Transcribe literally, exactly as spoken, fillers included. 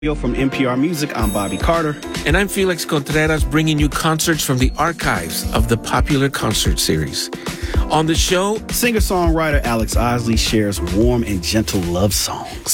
From N P R Music, I'm Bobby Carter. And I'm Felix Contreras, bringing you concerts from the archives of the popular concert series. On the show, singer-songwriter Alex Osley shares warm and gentle love songs.